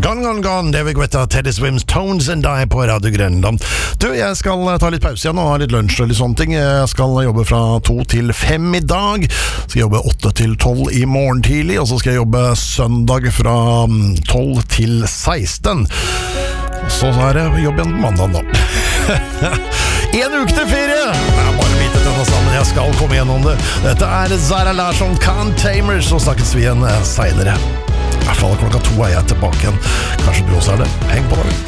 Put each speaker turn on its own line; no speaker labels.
Gone, gone, gone, David Guetta, Teddy Swims, Tones and I på Radio Grenland. Du, jeg skal ta litt pause igjen og ha litt lunsj og litt sånne ting. Jeg skal jobbe fra 2 til 5 i dag. Skal jobbe 8 til 12 i morgen tidlig, og så skal jeg jobbe søndag fra 12 til 16. Så er det jobb igjen på mandag da. En uke til ferie! Jeg har bare bitet denne sammen, jeg skal komme gjennom det. Dette er Zara Larsson, Can't Tamers, så snakkes vi igjen senere. I hvert fall klokka 2 er jeg tilbake igjen. Kanskje du også er det. Heng på deg.